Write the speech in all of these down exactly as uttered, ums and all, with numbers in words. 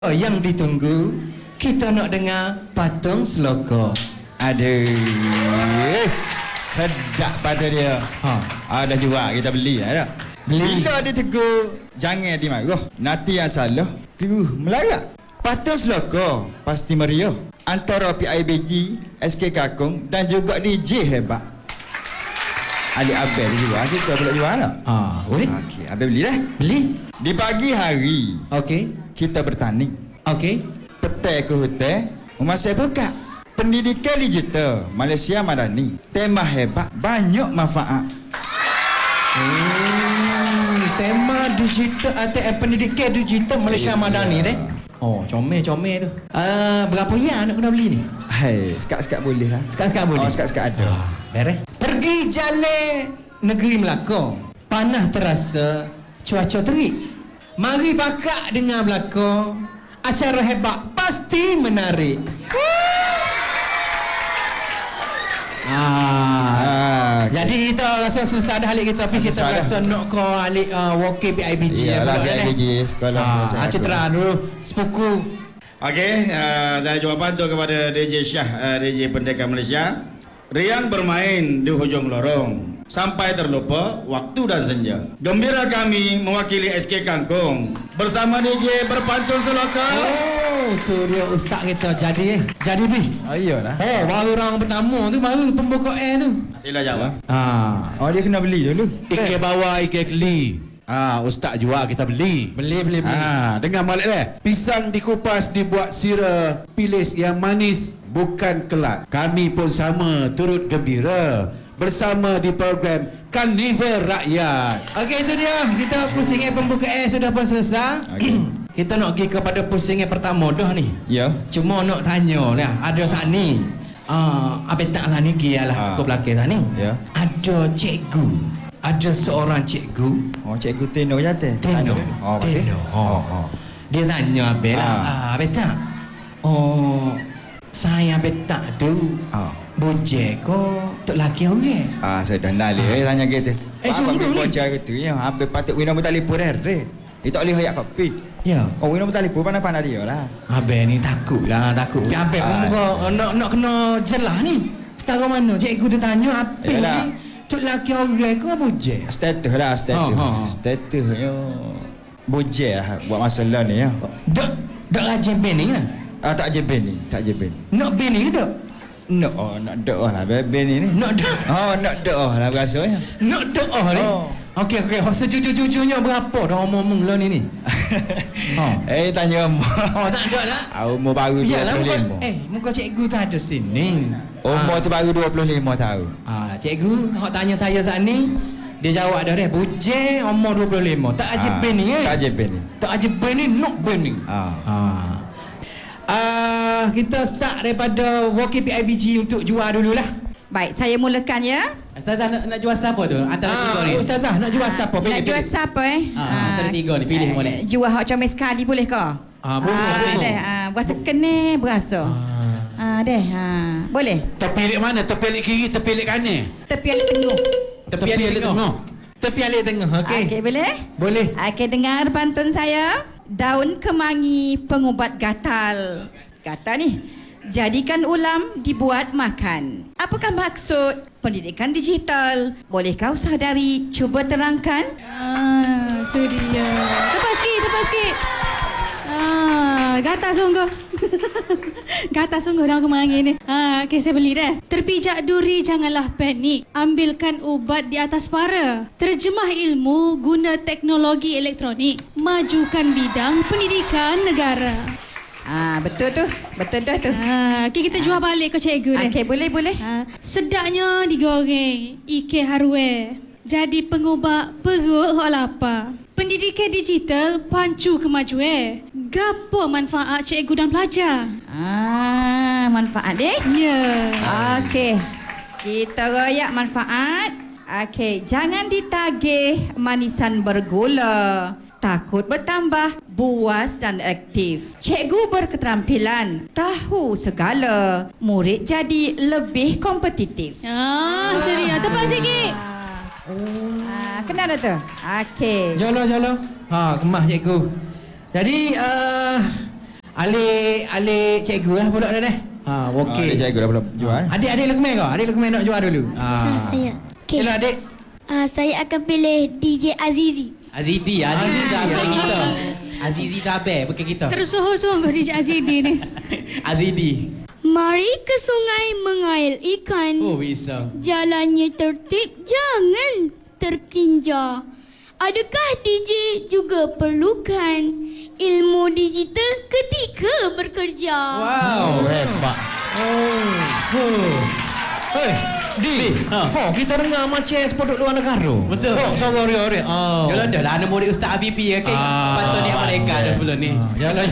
Yang ditunggu, kita nak dengar patung seloko. Aduh, sedap pada dia. Ha. Ah, dah jual, kita beli dah. Beli. Bila dia tegur, jangan dimarah. Nanti yang salah, terus melarat. Patung seloko pasti meriah. Antara P I B G, S K Kakung dan juga D J hebat. Adik Abel dia jual, kita boleh jual tak? Ah, boleh. Okey, Abel beli dah. Beli. Di pagi hari, Okey. kita bertanding. Okey. Petai ke hotel, masa buka. Pendidikan digital Malaysia Madani. Tema hebat, banyak manfaat. Hmm, tema digital atau eh, pendidikan digital Malaysia Madani deh. Oh, comel-comel tu. Uh, berapa ya nak kena beli ni? Hai, sekat-sekat boleh lah. Sekat-sekat boleh. Oh, sekat-sekat ada. Ah, beres. Pergi jalan negeri Melaka. Panas terasa, cuaca terik. Mari bakak dengar belaka. Acara hebat pasti menarik. Ah, Ah, jadi kita rasa susah dah alik kita tapi kita Susah rasa dah. nak ko alik uh, walkie P I B G Iyalah, pula P I B G, dah. sekolah Ah, saya aku. cetera dulu sepuku. Okey, uh, saya jawapan tu kepada D J Syah, uh, D J Pendekar Malaysia. Riang bermain di hujung lorong sampai terlupa waktu dan senja. Gembira kami mewakili S K Kangkung bersama D J berpantun seloko. Oh, tu dia ustaz kita jadi eh. Jadi bi. Oh, iyalah. Oh, baru orang pertama tu baru pembukaan tu. Sila jawab. Ah, Oh, dia kena beli dulu. Ikan bawah, ikan keli. Ah, ustaz jual kita beli. beli beli beli. Ah, dengar Malik dah. Pisang dikupas dibuat sira pilis yang manis, bukan kelat. Kami pun sama turut gembira bersama di program Karnival Rakyat. Okey, itu dia. Kita pusingan pembukaan sudah pun selesai. Okey. Kita nak pergi kepada pusingan pertama dah ni. Ya. Cuma nak tanya lah, ada saat ni. Ah, uh, apa tak saat ni gialah Ah. aku belakang saat ni. Ya. Ada cikgu. Ada seorang cikgu. Oh, cikgu Teno jatuh. Teno. Oh, okey. Teno. Oh. oh. Dia tanya Abel lah. Ah. Ah, Abel tak? Oh, saya Abel tak tu. Ah. Bojek ko tok laki orang. Ah, saya dah nali eh tanya gitu. Eh, sungguh ni? Bocah gitu ya. Habis patut wina mu telefon dah. Itu boleh hoyak kopi. Ya. Oh, wina mu telefon pandai-pandai dia lah. Abel ni takut lah, takut. Tapi Abel pun Ah. muka nak nak kena jelas ni. Setara mana cikgu tu tanya Abel Yalah. ni tok laki orang ko apa je? Status lah, status. Ha, ha. Statusnya bojek lah buat masalah ni ya. Dak dak rajin bening lah. Ah, tak je ben ni, tak je ben. Nak bening ke dak? Nak oh, nak doa lah ben ni ni. Nak dak. Oh, nak doa lah rasanya. Nak doa ni. Oh. Okey okey, secucu-cucunya berapa dah umur-umur lah ni ni? Ha. Eh, tanya mu. Oh, tak ada lah. Ah, umur baru Iyalah dua puluh muka, lima. eh muka cikgu tu ada sini. Umur tu baru dua puluh lima tahun. Ah, cikgu hok tanya saya saat ni, dia jawab dah deh, bujang umur dua puluh lima. Tak aja Ah, ben ni eh. Tak je ben ni. Tak aja ben ni, nak ben ni. Ah. Ah. Ah, kita start daripada walkie P I B G untuk jual dululah. Baik, saya mulakan ya. Ustazah nak, nak jual siapa tu? Antara tiga Ah, ni. Ustazah nak jual siapa? Pilih, Nak jual pilih. siapa eh? Ah, antara tiga ni, pilih boleh. Jual hak comel sekali boleh ke? Ah, boleh, Ah, boleh. deh, ah, berasa kena berasa. Ah, deh, ah, boleh. Terpilih mana? Terpilih kiri, terpilih kanan. Tepi alik tengah. Tepi alik tengah. Tepi alik tengah. Okey. Okey, boleh? Boleh. Okey, dengar pantun saya. Daun kemangi pengubat gatal. Gatal ni. Jadikan ulam dibuat makan. Apakah maksud pendidikan digital? Bolehkah saudari cuba terangkan? Ah, tu dia. Tepat sikit, tepat sikit. Ah, gatal sungguh. Gatal sungguh daun kemangi ni. Ah, okey saya beli dah. Terpijak duri janganlah panik. Ambilkan ubat di atas para. Terjemah ilmu guna teknologi elektronik. Majukan bidang pendidikan negara. Ah, betul tu. Betul dah tu. Ah, okey kita jual balik ke cikgu dah. Okey, boleh boleh. Ha, sedapnya digoreng ikan harwe. Jadi pengubah perut hok lapar. Pendidikan digital pancu kemajuan. Gapo manfaat cikgu dan pelajar? Ah, manfaat deh. Ya. Okey. Kita royak manfaat. Okey, jangan ditagih manisan bergula. Takut bertambah buas dan aktif. Cikgu berketerampilan, tahu segala. Murid jadi lebih kompetitif. Ah, tu dia. Tepat sikit. Ah, kenal dah tu? Okey. Jolo jolo. Ha, kemah cikgu. Jadi uh, Alik alik cikgu lah pula dah dah. Ha, okey. Dia cikgu dah belum jual. Adik-adik Lukman kau? Adik Lukman nak jual dulu. Ha. Ah, saya. Okay. Sila adik. Ah, saya akan pilih D J Azizi. Azidi, Azizi dah Azidi, abang ah. kita. Azizi dah abang, bukan kita. Tersuhu sungguh D J Azidi ni. Azidi. Mari ke sungai mengail ikan. Oh, bisa. Jalannya tertib, jangan terkinja. Adakah D J juga perlukan ilmu digital ketika bekerja? Wow, hebat. Oh. Oh. Hei, Di. Ha. Oh, kita dengar macam sepodok luar negara. Betul. Oh, sorang dia. Oh. Yalah dah lah, nama murid Ustaz Habib ya. Okay, Ah, patut ni mereka dah sebelum ni. Yalah.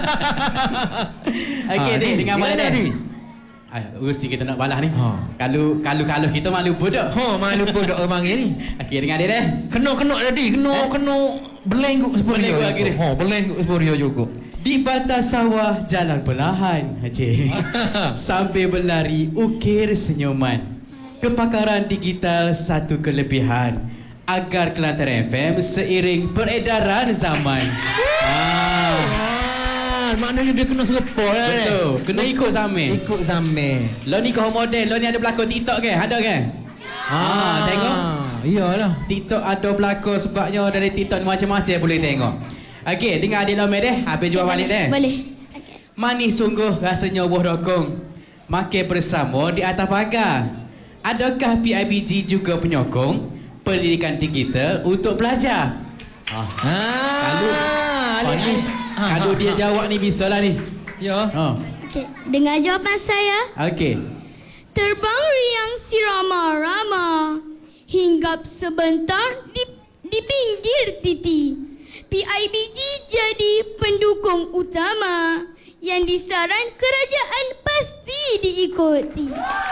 Okey, Ah, Dik, Di, dengan mana di, Di? dah? Ah, mesti kita nak balas ni. Ha. Kalau kalau kalau kita malu bodoh. Oh, malu podok orang ni. Okey, dengan dia dah. Kena-kena tadi, kena kena belenggu sepuluh Belenggu juga. lagi dia. Oh, belenggu sepuluh juga. Di batas sawah jalan perlahan, Haji. Sambil berlari ukir senyuman. Kepakaran digital satu kelebihan agar Kelantan F M seiring peredaran zaman. Ah, Ah, maknanya dia kena serupa lah. betul. Kena ikut zaman. Ikut zaman. Lo ni kau model, lo ni ada pelakon TikTok ke? Ada ke? Ah, tengok. Iyalah. TikTok ada pelakon sebabnya dari TikTok ni macam-macam boleh tengok. Okey, dengar adik Lomé deh. Habis jual balik deh. Boleh. Okay. Manis sungguh rasanya buah rokong. Makan bersama di atas pagar. Adakah P I B G juga penyokong pendidikan digital untuk belajar? Ah, Ah, Kalau alik, ni, alik. Ah, kalau ah, dia ah. jawab ni bisa lah ni. Ya. Ha. Okay. Dengar jawapan saya. Okey. Terbang riang si Rama-Rama, hinggap sebentar di, di pinggir titi. P I B G jadi pendukung utama, yang disaran kerajaan pasti diikuti.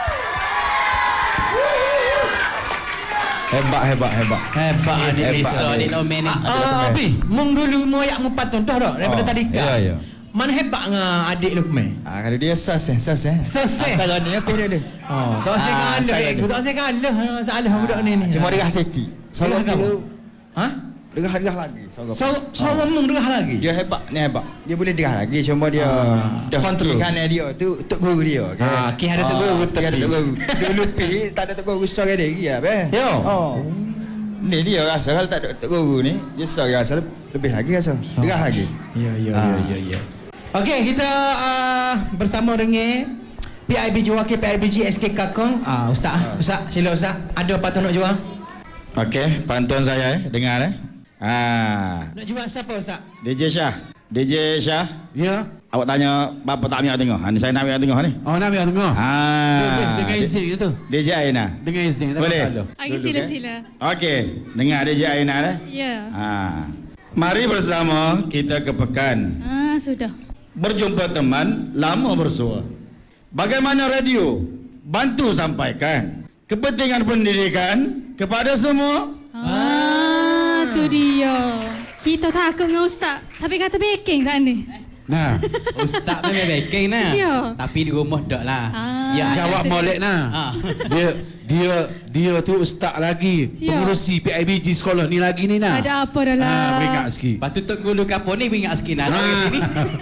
Hebat, hebat, hebat. Hebat adik Hebat, bisa adik. adik Lomé ni. Ah, Abi, mung dulu mu ayak mu patun dah dah daripada Oh, tadi kan. ya, ya. Mana hebat ngah adik Lukman? Ah, kalau dia sas eh, sas eh. Sas eh? Asal ni apa dia dia? Oh, tak usah Ah, kalah style aku, dia. tak usah kalah. Ha, salah budak ni ni. Cuma derah sikit. Sorang Derah dia. kamu? Ha? Derah-derah lagi. Sorang. So, sorang mung derah lagi. Dia hebat, ni hebat. Dia boleh derah lagi, cuma dia Ah, dah kontrol. kanan dia tu tok guru dia. Okay? Ah, ki ada tok guru Ki ada tepi. tok guru. Dulu pi tak ada tok guru sor dia lagi ya, be. Yo. Oh. Ni dia rasa kalau tak ada tok guru ni, dia sor dia rasa lebih lagi rasa. Derah lagi. Ya, ya, Ah. ya, ya, ya. Okey, kita uh, bersama dengan P I B G Wakil P I B G S K Kakong. Ah, Ustaz, ah. Ustaz, sila Ustaz. Ada apa tu nak jual? Okey, pantun saya eh, dengar eh. Ah, Nak jual siapa Ustaz? D J Syah. D J Syah, Ya. awak tanya bapa tak ambil tengok. Ha, ni saya nak ambil tengok ni. Oh, nak ambil tengok. Ah. Dengan izin gitu. D J Aina. Dengan izin, tak Boleh? masalah. Okey, Duduk, sila-sila. Okey, dengar D J Aina dah. Ya. Ah. Mari bersama kita ke pekan. Ah, sudah. Berjumpa teman lama bersua. Bagaimana radio? Bantu sampaikan kepentingan pendidikan kepada semua. Ah, tu dia. Kita takut dengan Ustaz. Tapi kata backing tak ni? Nah, Ustaz memang backing nah. Ya. Tapi di rumah dak lah. Ah. Ya, jawab molek nah. Ah. Dia dia dia tu ustaz lagi, Ya. pengurusi P I B G sekolah ni lagi ni nah. Ada apa dah lah. Ah, beringat sikit. Patut tok gulu kapur ni beringat sikit nak ke sini.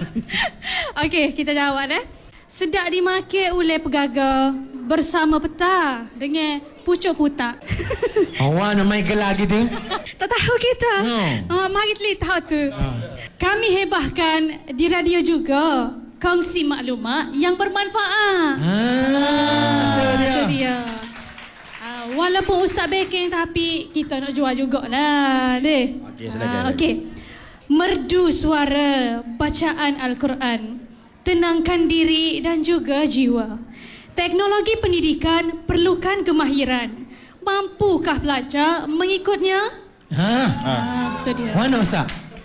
Okey, kita jawab dah. Sedak dimakan oleh pegaga bersama peta dengan pucuk putak. Awak nak main gelar gitu? Tak tahu kita. Hmm. Oh, mari kita tahu tu. Kami hebahkan di radio juga. Kongsi maklumat yang bermanfaat. Ah, tu dia. Itu dia. Ah, walaupun Ustaz backing tapi kita nak jual jugalah. Deh. Okey, silakan. Ah, Okey. Merdu suara bacaan Al-Quran. Tenangkan diri dan juga jiwa. Teknologi pendidikan perlukan kemahiran. Mampukah pelajar mengikutnya? Ha. Ah, betul dia. Mana Ustaz?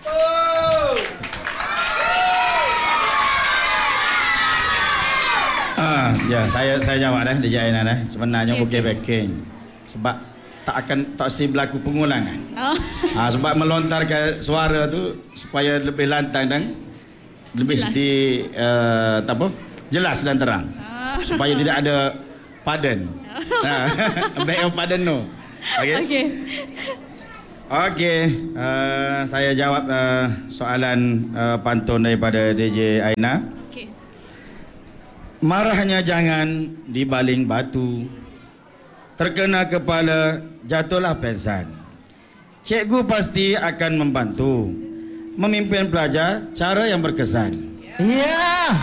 Ah, ya, saya saya jawab dah D J Aina dah. Sebenarnya Okey, bukan okey. backing. Sebab tak akan tak si berlaku pengulangan. Oh. Ah, sebab melontarkan suara tu supaya lebih lantang dan lebih Jelas. di uh, tak apa? Jelas dan terang. Ah. Supaya tidak ada padan. Ha, back of padan no. Okey. Okey. Okey, uh, saya jawab uh, soalan uh, pantun daripada D J Aina. Okey. Marahnya jangan dibaling batu, terkena kepala jatuhlah pensan. Cikgu pasti akan membantu memimpin pelajar cara yang berkesan. Ya.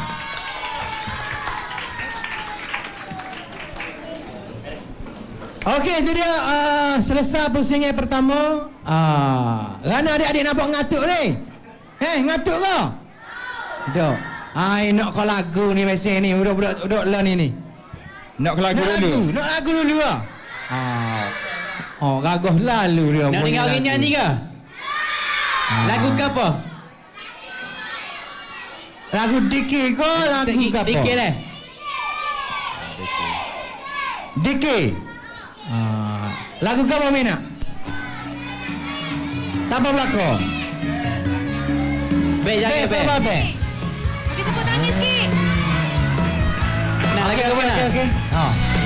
Okey, itu dia uh, selesai pusingan pertama. Ah, Rana adik-adik nampak ngatuk ni? Eh, ngatuk ke? Dok. Ai nak kau lagu ni mesin ni, budak-budak budak lah ni ni. Nak ke lagu Nak dulu? lagu, nak lagu dulu ah. Ah. Oh, gagoh lalu dia. Nak dengar orang nyanyi ke? Lagu ke apa? Lagu Diki ke lagu ke apa? Dikit eh. Diki. Ah, lagu ke apa Mina? Tanpa belakang. Baik, jangan Best apa baik. best? Bagi tepuk tangan sikit. Nak lagu ke mana? Okey okey. Ha.